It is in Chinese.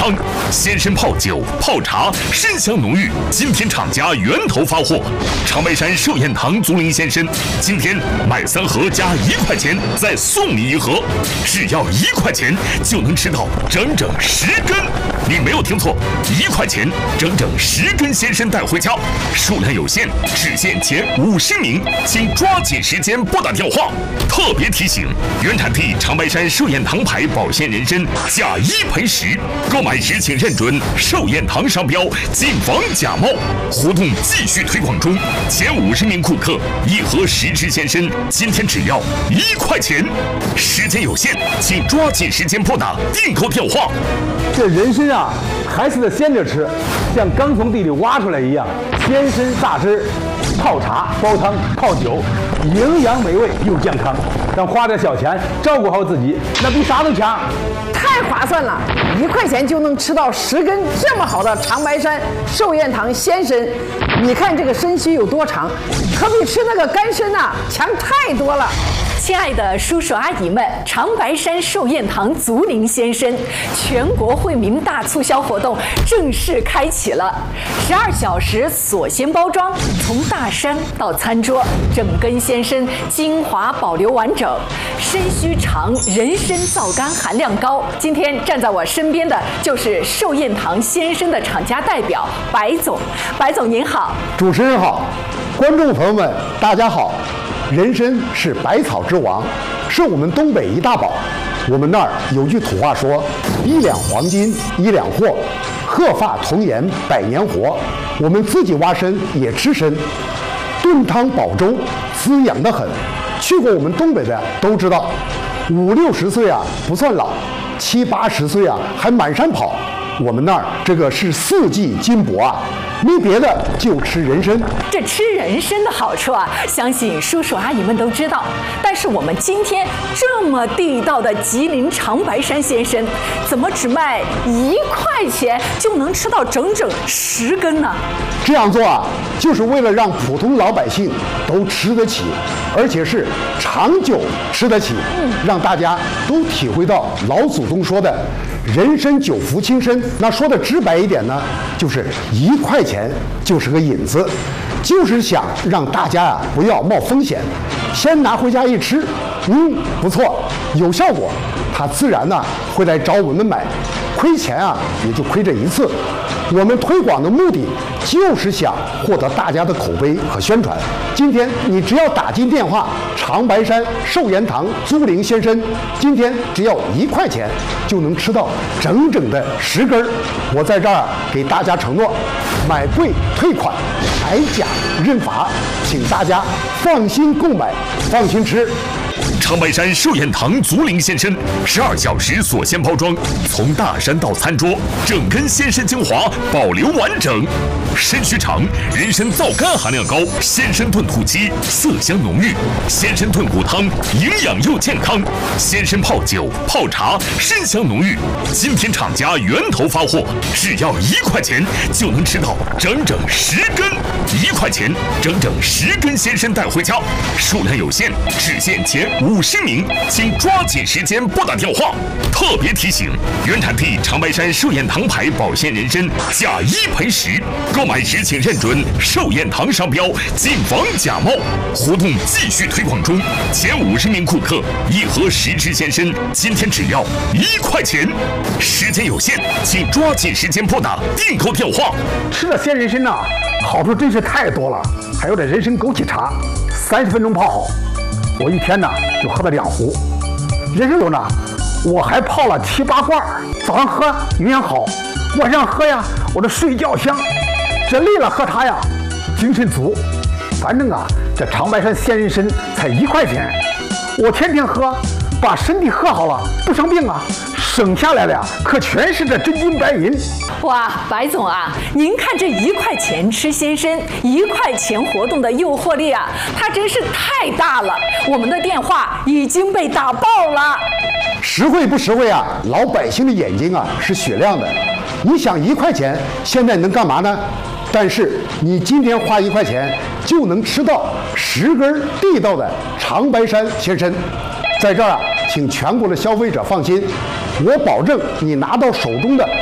康。鲜参泡酒、泡茶，参香浓郁。今天厂家源头发货，长白山寿宴堂竹林鲜参，今天买3盒加1块钱，再送你1盒，只要1块钱就能吃到整整10根。你没有听错，1块钱整整10根鲜参带回家，数量有限，只限前50名，请抓紧时间拨打电话。特别提醒：原产地长白山寿宴堂牌保鲜人参，假1赔10，购买时请认准寿宴堂商标，谨防假冒。活动继续推广中，前50名顾客1盒10支鲜参，今天只要1块钱。时间有限，请抓紧时间拨打订购电话。 这人参啊，还是得鲜着吃，像刚从地里挖出来一样，鲜参榨汁、泡茶、煲汤、泡酒，营养美味又健康。咱花点小钱照顾好自己，那比啥都强。 太划算了，1块钱就能吃到10根这么好的长白山寿宴堂鲜参。你看这个参须有多长，可比吃那个干参呐强太多了。 亲爱的叔叔阿姨们，长白山寿宴堂竹林鲜参全国惠民大促销活动正式开启了，12小时锁鲜包装，从大山到餐桌，整根鲜参精华保留完整，参须长，人参皂苷含量高。今天站在我身边的就是寿宴堂鲜参的厂家代表白总，白总您好。 主持人好，观众朋友们大家好。人参是百草之王，是我们东北一大宝。我们那儿有句土话说：“1两黄金1两货，鹤发童颜100年活。”我们自己挖参也吃参，炖汤煲粥，滋养得很。去过我们东北的都知道，50、60岁啊不算老，70、80岁啊还满山跑。我们那儿这个是4季金箔啊，没别的，就吃人参。 这吃人参的好处啊，相信叔叔阿姨们都知道。但是我们今天这么地道的吉林长白山鲜参，怎么只卖1块钱就能吃到整整10根呢？ 这样做啊，就是为了让普通老百姓都吃得起，而且是长久吃得起，让大家都体会到老祖宗说的人参久服轻身。那说的直白一点呢，就是1块钱就是个引子，就是想让大家啊不要冒风险，先拿回家一吃，不错，有效果，他自然呢会来找我们买，亏钱啊也就亏这一次。我们推广的目的就是想获得大家的口碑和宣传。今天你只要打进电话长白山寿宴堂竹林鲜参，今天只要1块钱就能吃到整整的10根。我在这儿给大家承诺，买贵退款，买假认罚，请大家放心购买，放心吃。 长白山寿宴堂竹林鲜参，12小时锁鲜包装，从大山到餐桌，整根鲜参精华保留完整。参须长，人参皂苷含量高，鲜参炖土鸡色香浓郁，鲜参炖骨汤营养又健康，鲜参泡酒、泡茶参香浓郁。今天厂家源头发货，只要1块钱就能吃到整整10根，1块钱整整10根鲜参带回家，数量有限，只限前50名，请抓紧时间拨打电话。特别提醒：原产地长白山寿宴堂牌保鲜人参，假1赔10，购买时请认准寿宴堂商标，谨防假冒。活动继续推广中，前50名顾客1盒10支鲜参，今天只要1块钱。时间有限，请抓紧时间拨打订购电话。 吃了鲜人参呐，好处真是太多了。还有这人参枸杞茶，30分钟泡好，我一天呢就喝了2壶。人参酒呢，我还泡了7、8罐，早上喝营养好，晚上喝呀，我这睡觉香。这累了喝它呀，精神足。反正啊，这长白山鲜人参才1块钱，我天天喝，把身体喝好了，不生病啊。省下来的呀，可全是这真金白银。 哇，白总啊，您看这1块钱吃鲜参，1块钱活动的诱惑力啊，它真是太大了。我们的电话已经被打爆了。 实惠不实惠啊？老百姓的眼睛啊是雪亮的。你想1块钱现在能干嘛呢？但是你今天花1块钱就能吃到10根地道的长白山鲜参。在这儿啊，请全国的消费者放心，我保证你拿到手中的